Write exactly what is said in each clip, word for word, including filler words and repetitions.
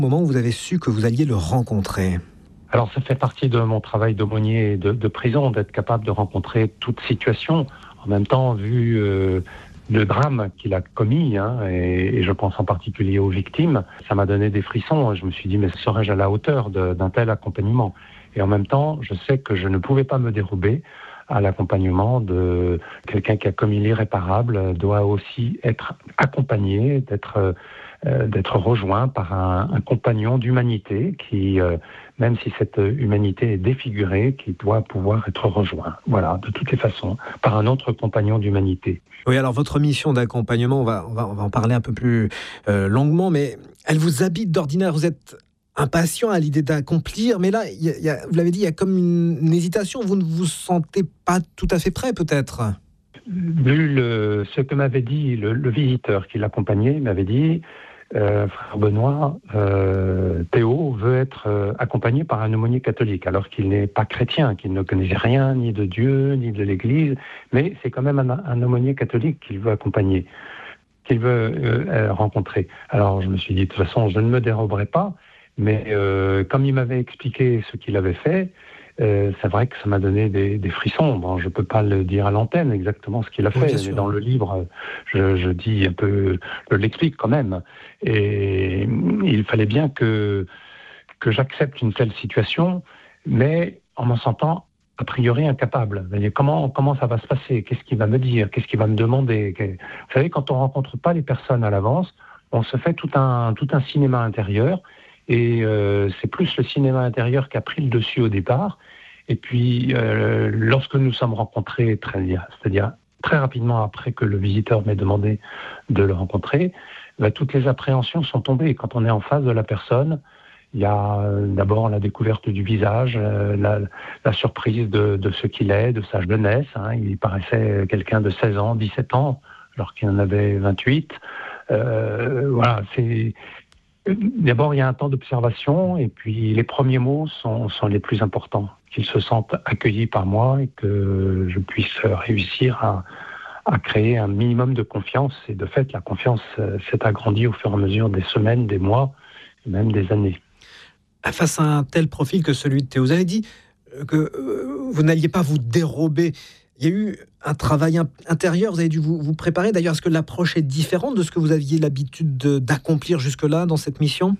Au moment où vous avez su que vous alliez le rencontrer? Alors, ça fait partie de mon travail d'aumônier de, de prison, d'être capable de rencontrer toute situation. En même temps, vu euh, le drame qu'il a commis, hein, et, et je pense en particulier aux victimes, ça m'a donné des frissons. Je me suis dit, mais serais-je à la hauteur de, d'un tel accompagnement? Et en même temps, je sais que je ne pouvais pas me dérober à l'accompagnement de quelqu'un qui a commis l'irréparable, doit aussi être accompagné, d'être... Euh, Euh, d'être rejoint par un, un compagnon d'humanité qui, euh, même si cette humanité est défigurée, qui doit pouvoir être rejoint, voilà, de toutes les façons, par un autre compagnon d'humanité. Oui, alors votre mission d'accompagnement, on va, on va, on va en parler un peu plus euh, longuement, mais elle vous habite d'ordinaire, vous êtes impatient à l'idée d'accomplir, mais là, y a, y a, vous l'avez dit, il y a comme une, une hésitation, vous ne vous sentez pas tout à fait prêt peut-être? Vu le, ce que m'avait dit le, le visiteur qui l'accompagnait, il m'avait dit... Euh, frère Benoît, euh, Théo veut être euh, accompagné par un aumônier catholique, alors qu'il n'est pas chrétien, qu'il ne connaît rien ni de Dieu, ni de l'Église, mais c'est quand même un, un aumônier catholique qu'il veut accompagner, qu'il veut euh, rencontrer. Alors je me suis dit, de toute façon, je ne me déroberai pas, mais euh, comme il m'avait expliqué ce qu'il avait fait, Euh, c'est vrai que ça m'a donné des, des frissons. Bon, je ne peux pas le dire à l'antenne exactement ce qu'il a fait, Oui, mais dans le livre, je, je dis un peu, je l'explique quand même. Et il fallait bien que, que j'accepte une telle situation, mais en me sentant a priori incapable. Comment, comment ça va se passer? Qu'est-ce qu'il va me dire? Qu'est-ce qu'il va me demander? Vous savez, quand on ne rencontre pas les personnes à l'avance, on se fait tout un, tout un cinéma intérieur. Et euh, c'est plus le cinéma intérieur qui a pris le dessus au départ. Et puis, euh, lorsque nous sommes rencontrés, très, c'est-à-dire très rapidement après que le visiteur m'ait demandé de le rencontrer, bah, toutes les appréhensions sont tombées. Quand on est en face de la personne, il y a euh, d'abord la découverte du visage, euh, la, la surprise de, de ce qu'il est, de sa jeunesse. Hein. Il paraissait quelqu'un de seize ans, dix-sept ans, alors qu'il en avait vingt-huit. Euh, voilà, c'est... D'abord, il y a un temps d'observation et puis les premiers mots sont, sont les plus importants. Qu'ils se sentent accueillis par moi et que je puisse réussir à, à créer un minimum de confiance. Et de fait, la confiance s'est agrandie au fur et à mesure des semaines, des mois et même des années. Face à un tel profil que celui de Théo, vous avez dit que vous n'alliez pas vous dérober. Il y a eu un travail intérieur, vous avez dû vous, vous préparer. D'ailleurs, est-ce que l'approche est différente de ce que vous aviez l'habitude de, d'accomplir jusque-là dans cette mission?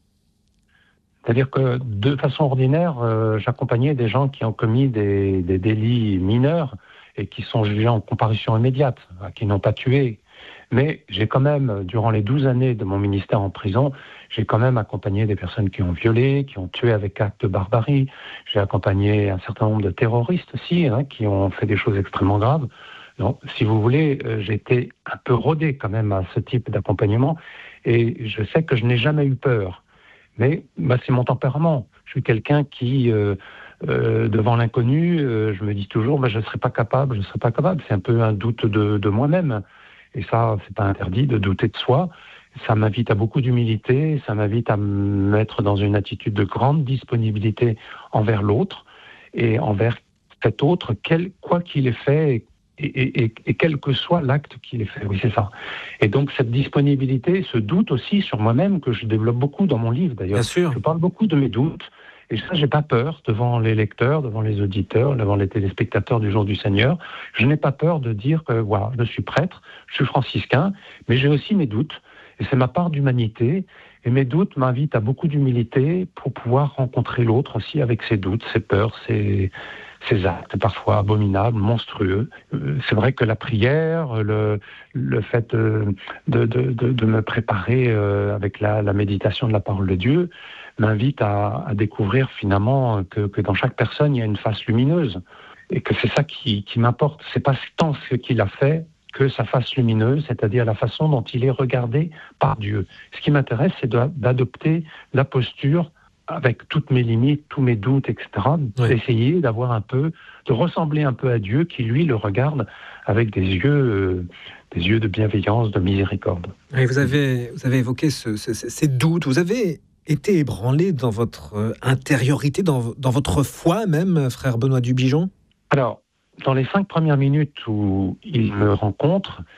C'est-à-dire que, de façon ordinaire, euh, j'accompagnais des gens qui ont commis des, des délits mineurs et qui sont jugés en comparution immédiate, qui n'ont pas tué. Mais j'ai quand même, durant les douze années de mon ministère en prison, j'ai quand même accompagné des personnes qui ont violé, qui ont tué avec acte de barbarie. J'ai accompagné un certain nombre de terroristes aussi, hein, qui ont fait des choses extrêmement graves. Donc, si vous voulez, euh, j'ai été un peu rodé quand même à ce type d'accompagnement. Et je sais que je n'ai jamais eu peur. Mais bah, c'est mon tempérament. Je suis quelqu'un qui, euh, euh, devant l'inconnu, euh, je me dis toujours, bah, je ne serai pas capable, je ne serai pas capable. C'est un peu un doute de, de moi-même. Et ça, c'est pas interdit de douter de soi. Ça m'invite à beaucoup d'humilité, ça m'invite à me mettre dans une attitude de grande disponibilité envers l'autre et envers cet autre, quel, quoi qu'il ait fait et, et, et, et quel que soit l'acte qu'il ait fait. Oui, c'est ça. Et donc cette disponibilité, ce doute aussi sur moi-même que je développe beaucoup dans mon livre d'ailleurs. Bien sûr. Je parle beaucoup de mes doutes. Et ça, j'ai pas peur devant les lecteurs, devant les auditeurs, devant les téléspectateurs du Jour du Seigneur. Je n'ai pas peur de dire que voilà, je suis prêtre, je suis franciscain, mais j'ai aussi mes doutes. Et c'est ma part d'humanité. Et mes doutes m'invitent à beaucoup d'humilité pour pouvoir rencontrer l'autre aussi avec ses doutes, ses peurs, ses, ses actes parfois abominables, monstrueux. C'est vrai que la prière, le, le fait de, de, de, de me préparer avec la, la méditation de la parole de Dieu, m'invite à, à découvrir finalement que, que dans chaque personne, il y a une face lumineuse. Et que c'est ça qui, qui m'importe. C'est pas tant ce qu'il a fait que sa face lumineuse, c'est-à-dire la façon dont il est regardé par Dieu. Ce qui m'intéresse, c'est de, d'adopter la posture avec toutes mes limites, tous mes doutes, et cetera, oui. D'essayer d'avoir un peu, de ressembler un peu à Dieu qui, lui, le regarde avec des yeux, euh, des yeux de bienveillance, de miséricorde. Et vous avez, vous avez évoqué ce, ce, ces doutes. Vous avez été ébranlé dans votre intériorité, dans, dans votre foi même, frère Benoît Dubigeon? Alors, dans les cinq premières minutes où il me rencontre,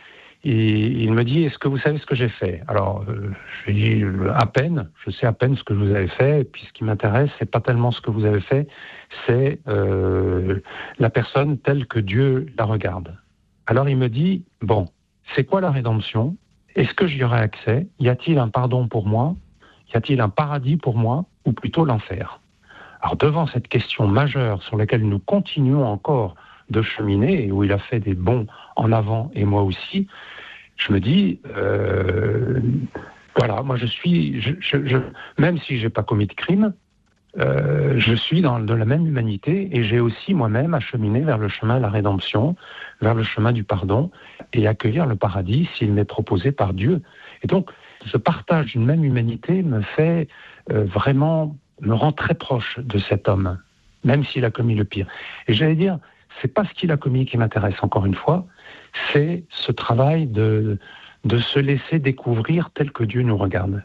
Et il me dit, est-ce que vous savez ce que j'ai fait? Alors, euh, je lui dis, à peine, je sais à peine ce que vous avez fait, et puis ce qui m'intéresse, c'est pas tellement ce que vous avez fait, c'est euh, la personne telle que Dieu la regarde. Alors il me dit, bon, c'est quoi la rédemption? Est-ce que j'y aurai accès? Y a-t-il un pardon pour moi? Y a-t-il un paradis pour moi? Ou plutôt l'enfer? Alors devant cette question majeure sur laquelle nous continuons encore de cheminer, et où il a fait des bonds en avant, et moi aussi, je me dis, euh, voilà, moi je suis, je, je, je, même si j'ai pas commis de crime, euh, je suis dans de la même humanité et j'ai aussi moi-même à cheminer vers le chemin de la rédemption, vers le chemin du pardon et accueillir le paradis s'il m'est proposé par Dieu. Et donc, ce partage d'une même humanité me fait euh, vraiment, me rend très proche de cet homme, même s'il a commis le pire. Et j'allais dire, c'est pas ce qu'il a commis qui m'intéresse, encore une fois, c'est ce travail de, de se laisser découvrir tel que Dieu nous regarde.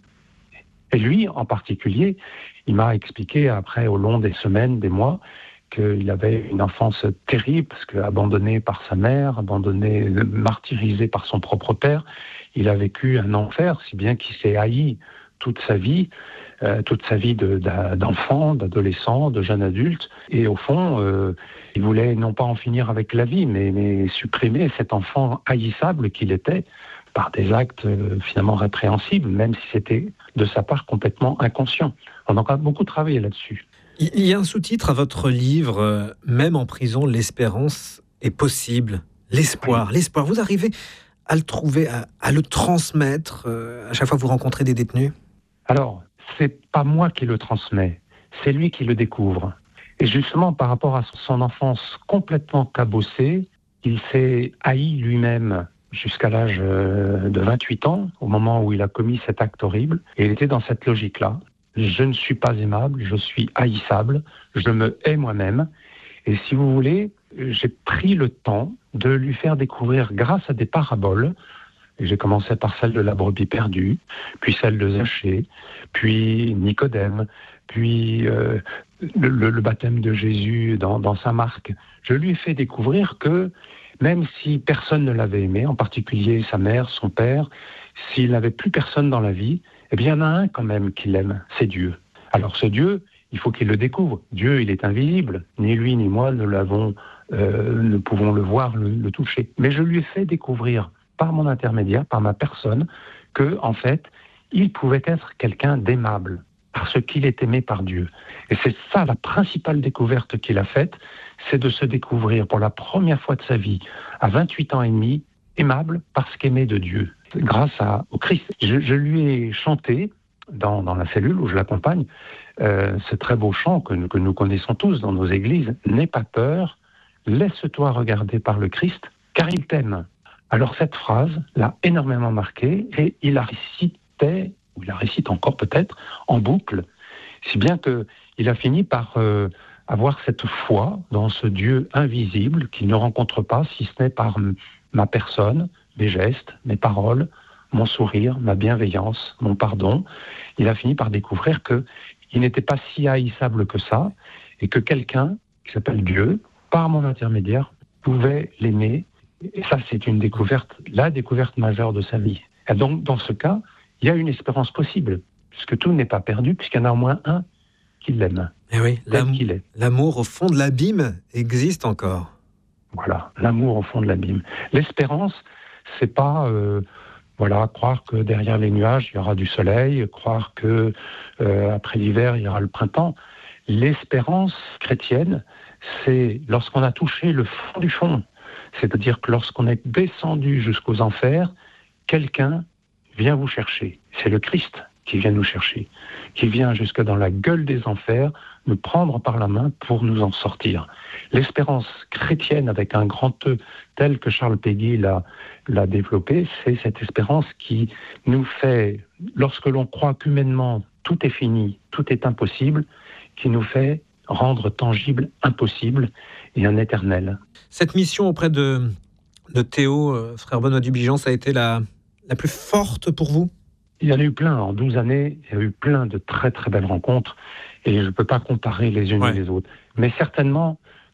Et lui, en particulier, il m'a expliqué après, au long des semaines, des mois, qu'il avait une enfance terrible, parce qu'abandonné par sa mère, abandonné, martyrisé par son propre père, il a vécu un enfer, si bien qu'il s'est haï toute sa vie, euh, toute sa vie de, d'enfant, d'adolescent, de jeune adulte. Et au fond, euh, il voulait non pas en finir avec la vie, mais, mais supprimer cet enfant haïssable qu'il était par des actes euh, finalement répréhensibles, même si c'était de sa part complètement inconscient. On a encore beaucoup travaillé là-dessus. Il y a un sous-titre à votre livre, euh, « Même en prison, l'espérance est possible ». L'espoir, oui. l'espoir. Vous arrivez à le trouver, à, à le transmettre euh, à chaque fois que vous rencontrez des détenus? Alors, c'est pas moi qui le transmets, c'est lui qui le découvre. Et justement, par rapport à son enfance complètement cabossée, il s'est haï lui-même jusqu'à l'âge de vingt-huit ans, au moment où il a commis cet acte horrible. Et il était dans cette logique-là. Je ne suis pas aimable, je suis haïssable, je me hais moi-même. Et si vous voulez, j'ai pris le temps de lui faire découvrir, grâce à des paraboles, et j'ai commencé par celle de la brebis perdue, puis celle de Zachée, puis Nicodème, puis euh, le, le baptême de Jésus dans, dans Saint Marc. Je lui ai fait découvrir que même si personne ne l'avait aimé, en particulier sa mère, son père, s'il n'avait plus personne dans la vie, eh bien il y en a un quand même qui l'aime, c'est Dieu. Alors ce Dieu, il faut qu'il le découvre. Dieu, il est invisible, ni lui ni moi ne l'avons, euh, ne pouvons le voir, le, le toucher. Mais je lui ai fait découvrir, par mon intermédiaire, par ma personne, que en fait, il pouvait être quelqu'un d'aimable, parce qu'il est aimé par Dieu. Et c'est ça la principale découverte qu'il a faite, c'est de se découvrir pour la première fois de sa vie, à vingt-huit ans et demi, aimable parce qu'aimé de Dieu, grâce à, au Christ. Je, je lui ai chanté, dans, dans la cellule où je l'accompagne, euh, ce très beau chant que, que nous connaissons tous dans nos églises, « N'aie pas peur, laisse-toi regarder par le Christ, car il t'aime ». Alors cette phrase l'a énormément marqué et il la récitait, ou il la récite encore peut-être, en boucle, si bien qu'il a fini par euh, avoir cette foi dans ce Dieu invisible qu'il ne rencontre pas, si ce n'est par m- ma personne, mes gestes, mes paroles, mon sourire, ma bienveillance, mon pardon. Il a fini par découvrir qu'il n'était pas si haïssable que ça et que quelqu'un qui s'appelle Dieu, par mon intermédiaire, pouvait l'aimer. Et ça, c'est une découverte, la découverte majeure de sa vie. Et donc, dans ce cas, il y a une espérance possible, puisque tout n'est pas perdu, puisqu'il y en a au moins un qui l'aime, et oui, tel l'am- qu'il est. L'amour au fond de l'abîme existe encore. Voilà, l'amour au fond de l'abîme. L'espérance, c'est pas euh, voilà, croire que derrière les nuages, il y aura du soleil, croire que euh, après l'hiver, il y aura le printemps. L'espérance chrétienne, c'est lorsqu'on a touché le fond du fond, c'est-à-dire que lorsqu'on est descendu jusqu'aux enfers, quelqu'un vient vous chercher. C'est le Christ qui vient nous chercher, qui vient jusque dans la gueule des enfers, nous prendre par la main pour nous en sortir. L'espérance chrétienne avec un grand E, tel que Charles Péguy l'a, l'a développé, c'est cette espérance qui nous fait, lorsque l'on croit qu'humainement tout est fini, tout est impossible, qui nous fait rendre tangible impossible et un éternel. Cette mission auprès de, de Théo, euh, frère Benoît Dubigeant, ça a été la, la plus forte pour vous? Il y en a eu plein. En douze années, il y a eu plein de très très belles rencontres et je ne peux pas comparer les unes ouais. et les autres. Mais certainement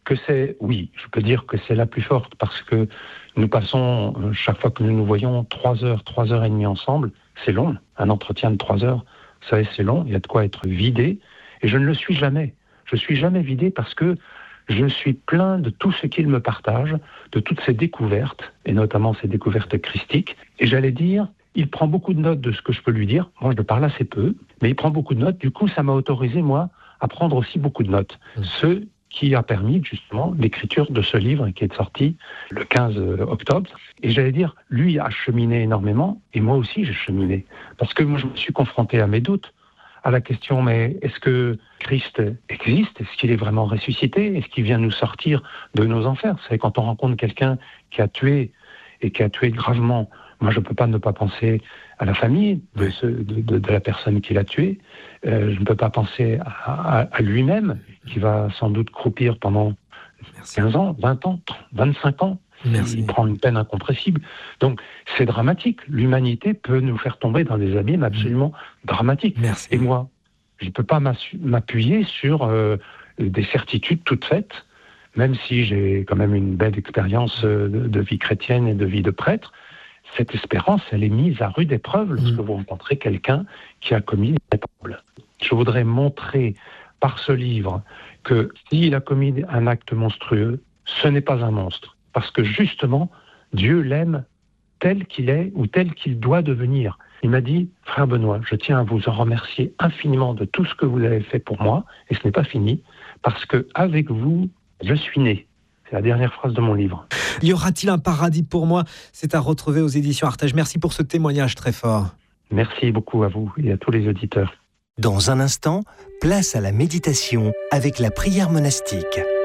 que c'est, oui, je peux dire que c'est la plus forte parce que nous passons, chaque fois que nous nous voyons, trois heures, trois heures et demie ensemble. C'est long, un entretien de trois heures, vous savez, c'est long, il y a de quoi être vidé. Et je ne le suis jamais. Je ne suis jamais vidé parce que je suis plein de tout ce qu'il me partage, de toutes ses découvertes, et notamment ses découvertes christiques. Et j'allais dire, il prend beaucoup de notes de ce que je peux lui dire. Moi, je parle assez peu, mais il prend beaucoup de notes. Du coup, ça m'a autorisé, moi, à prendre aussi beaucoup de notes. Mmh. Ce qui a permis, justement, l'écriture de ce livre qui est sorti le quinze octobre. Et j'allais dire, lui a cheminé énormément, et moi aussi, j'ai cheminé. Parce que moi, je me suis confronté à mes doutes, à la question, mais est-ce que Christ existe ? Est-ce qu'il est vraiment ressuscité ? Est-ce qu'il vient nous sortir de nos enfers ? Vous savez, quand on rencontre quelqu'un qui a tué, et qui a tué gravement, moi je ne peux pas ne pas penser à la famille de, ce, de, de, de la personne qui l'a tué. Euh, je ne peux pas penser à, à, à lui-même, qui va sans doute croupir pendant Merci. quinze ans, vingt ans, vingt-cinq ans. Merci. Il prend une peine incompressible. Donc, c'est dramatique. L'humanité peut nous faire tomber dans des abîmes absolument mmh. dramatiques. Merci. Et moi, je ne peux pas m'appuyer sur euh, des certitudes toutes faites, même si j'ai quand même une belle expérience de, de vie chrétienne et de vie de prêtre. Cette espérance, elle est mise à rude épreuve lorsque mmh. vous rencontrez quelqu'un qui a commis une épreuve. Je voudrais montrer par ce livre que s'il a commis un acte monstrueux, ce n'est pas un monstre. Parce que justement, Dieu l'aime tel qu'il est ou tel qu'il doit devenir. Il m'a dit, frère Benoît, je tiens à vous en remercier infiniment de tout ce que vous avez fait pour moi, et ce n'est pas fini, parce qu'avec vous, je suis né. C'est la dernière phrase de mon livre. Y aura-t-il un paradis pour moi ? C'est à retrouver aux éditions Artege. Merci pour ce témoignage très fort. Merci beaucoup à vous et à tous les auditeurs. Dans un instant, place à la méditation avec la prière monastique.